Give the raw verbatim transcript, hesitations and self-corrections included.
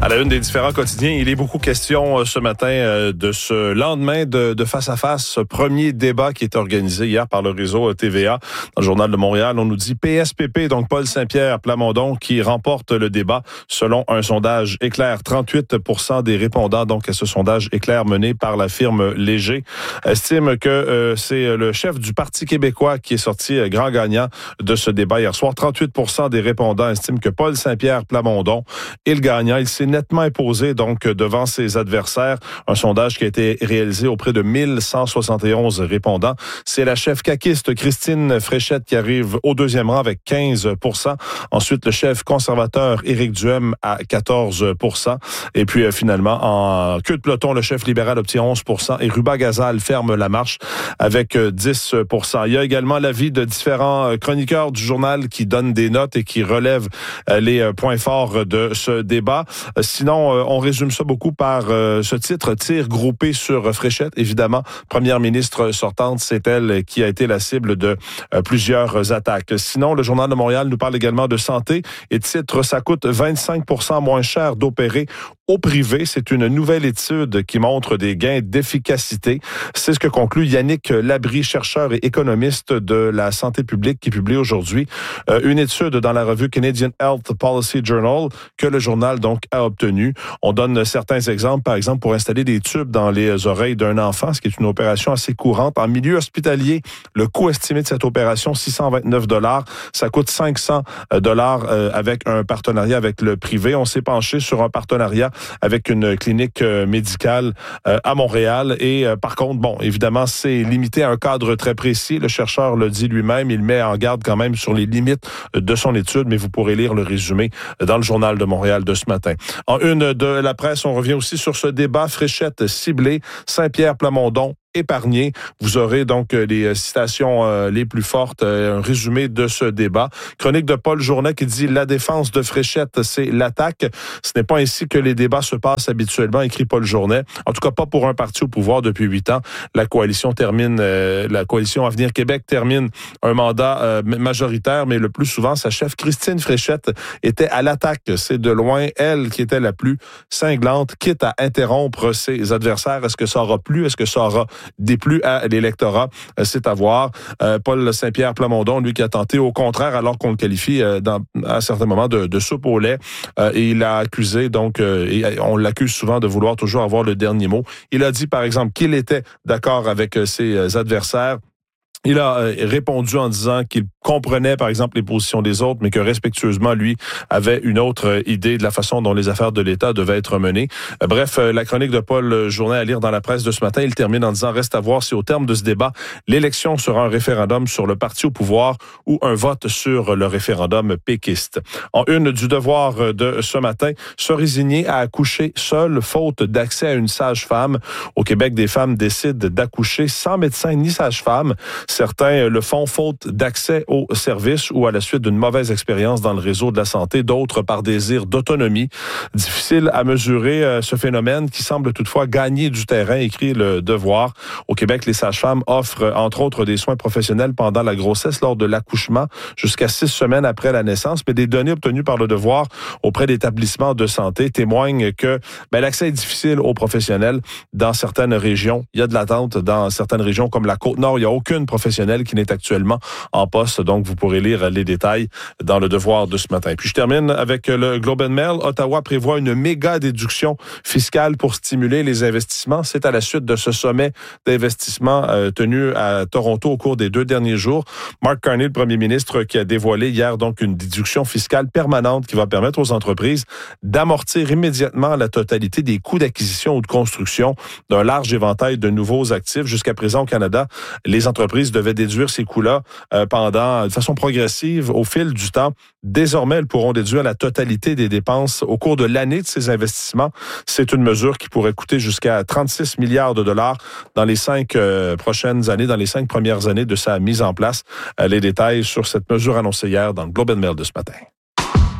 À la une des différents quotidiens, il est beaucoup question ce matin de ce lendemain de, de face à face, ce premier débat qui est organisé hier par le réseau T V A. Dans le Journal de Montréal, on nous dit P S P P, donc Paul Saint-Pierre Plamondon, qui remporte le débat selon un sondage Éclair. trente-huit pour cent des répondants, donc à ce sondage Éclair mené par la firme Léger, estiment que euh, c'est le chef du Parti québécois qui est sorti euh, grand gagnant de ce débat hier soir. trente-huit pour cent des répondants estiment que Paul Saint-Pierre Plamondon est le gagnant. Il s'est nettement imposé donc devant ses adversaires. Un sondage qui a été réalisé auprès de mille cent soixante et onze répondants. C'est la chef caquiste Christine Fréchette qui arrive au deuxième rang avec quinze pour cent. Ensuite, le chef conservateur Éric Duhem à quatorze pour cent. Et puis euh, finalement, en queue de peloton, le chef libéral obtient onze pour cent et Ruba Gazal ferme la marche avec euh, dix pour cent. Il y a également l'avis de différents euh, chroniqueurs du journal qui donnent des notes et qui relèvent euh, les euh, points forts de ce débat. Euh, sinon, on résume ça beaucoup par euh, ce titre, tir groupé sur Fréchette. Évidemment, première ministre sortante, c'est elle qui a été la cible de euh, plusieurs attaques. Sinon, le Journal de Montréal nous parle également de santé et titre, ça coûte vingt-cinq pour cent moins cher d'opérer au privé. C'est une nouvelle étude qui montre des gains d'efficacité. C'est ce que conclut Yannick Labrie, chercheur et économiste de la santé publique, qui publie aujourd'hui euh, une étude dans la revue Canadian Health Policy Journal que le journal donc a obtenu. On donne certains exemples, par exemple, pour installer des tubes dans les oreilles d'un enfant, ce qui est une opération assez courante. En milieu hospitalier, le coût estimé de cette opération, six cent vingt-neuf dollars. Ça coûte cinq cents dollars euh, avec un partenariat avec le privé. On s'est penché sur un partenariat avec une clinique euh, médicale euh, à Montréal. Et euh, par contre, bon, évidemment, c'est limité à un cadre très précis. Le chercheur le dit lui-même. Il met en garde quand même sur les limites de son étude, mais vous pourrez lire le résumé dans le Journal de Montréal de ce matin. En une de la presse, on revient aussi sur ce débat Fréchette ciblé, Saint-Pierre Plamondon épargné. Vous aurez donc les citations euh, les plus fortes, euh, un résumé de ce débat. Chronique de Paul Journet qui dit « La défense de Fréchette, c'est l'attaque. Ce n'est pas ainsi que les débats se passent habituellement », écrit Paul Journet. En tout cas, pas pour un parti au pouvoir depuis huit ans. La coalition termine, euh, la coalition Avenir Québec termine un mandat euh, majoritaire, mais le plus souvent, sa chef Christine Fréchette était à l'attaque. C'est de loin elle qui était la plus cinglante, quitte à interrompre ses adversaires. Est-ce que ça aura plu? Est-ce que ça aura déplu à l'électorat? C'est à voir. Euh, Paul Saint-Pierre Plamondon, lui, qui a tenté au contraire, alors qu'on le qualifie euh, dans, à certains moments de, de soupe au lait, euh, et il a accusé, donc, euh, et on l'accuse souvent de vouloir toujours avoir le dernier mot. Il a dit, par exemple, qu'il était d'accord avec euh, ses adversaires. Il a euh, répondu en disant qu'il comprenait, par exemple, les positions des autres, mais que respectueusement, lui, avait une autre euh, idée de la façon dont les affaires de l'État devaient être menées. Euh, bref, euh, la chronique de Paul Journet à lire dans la presse de ce matin, il termine en disant « Reste à voir si au terme de ce débat, l'élection sera un référendum sur le parti au pouvoir ou un vote sur le référendum péquiste. » En une du Devoir de ce matin, se résigner à accoucher seule, faute d'accès à une sage-femme. Au Québec, des femmes décident d'accoucher sans médecin ni sage-femme. Certains le font faute d'accès au service ou à la suite d'une mauvaise expérience dans le réseau de la santé, d'autres par désir d'autonomie. Difficile à mesurer euh, ce phénomène qui semble toutefois gagner du terrain, écrit le Devoir. Au Québec, les sages-femmes offrent entre autres des soins professionnels pendant la grossesse, lors de l'accouchement, jusqu'à six semaines après la naissance. Mais des données obtenues par le Devoir auprès d'établissements de santé témoignent que ben, l'accès est difficile aux professionnels dans certaines régions. Il y a de l'attente dans certaines régions comme la Côte-Nord. Il n'y a aucune professionnelle qui n'est actuellement en poste. Donc, vous pourrez lire les détails dans le Devoir de ce matin. Puis, je termine avec le Globe and Mail. Ottawa prévoit une méga déduction fiscale pour stimuler les investissements. C'est à la suite de ce sommet d'investissement euh, tenu à Toronto au cours des deux derniers jours. Mark Carney, le premier ministre, qui a dévoilé hier donc une déduction fiscale permanente qui va permettre aux entreprises d'amortir immédiatement la totalité des coûts d'acquisition ou de construction d'un large éventail de nouveaux actifs. Jusqu'à présent, au Canada, les entreprises devaient déduire ces coûts-là euh, pendant, de façon progressive au fil du temps. Désormais, elles pourront déduire la totalité des dépenses au cours de l'année de ces investissements. C'est une mesure qui pourrait coûter jusqu'à trente-six milliards de dollars dans les cinq euh, prochaines années, dans les cinq premières années de sa mise en place. Euh, les détails sur cette mesure annoncée hier dans le Globe and Mail de ce matin.